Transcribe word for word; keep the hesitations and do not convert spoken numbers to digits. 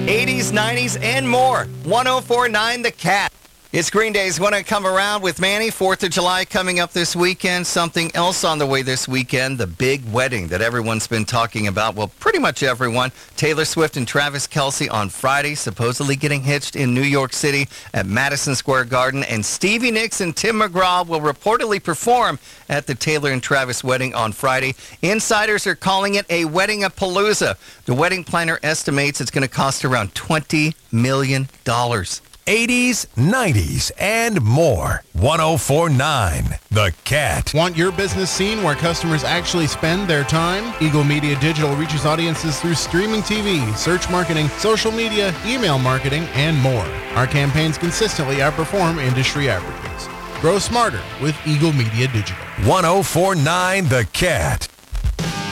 eighties, nineties, and more. one oh four point nine The Cat. It's Green Day's When I Come Around with Manny. fourth of July coming up this weekend. Something else on the way this weekend, the big wedding that everyone's been talking about. Well, pretty much everyone. Taylor Swift and Travis Kelce on Friday, supposedly getting hitched in New York City at Madison Square Garden. And Stevie Nicks and Tim McGraw will reportedly perform at the Taylor and Travis wedding on Friday. Insiders are calling it a wedding-a-palooza. The wedding planner estimates it's going to cost around twenty million dollars. eighties, nineties, and more. one oh four point nine The Cat. Want your business seen where customers actually spend their time? Eagle Media Digital reaches audiences through streaming T V, search marketing, social media, email marketing, and more. Our campaigns consistently outperform industry averages. Grow smarter with Eagle Media Digital. one oh four point nine The Cat.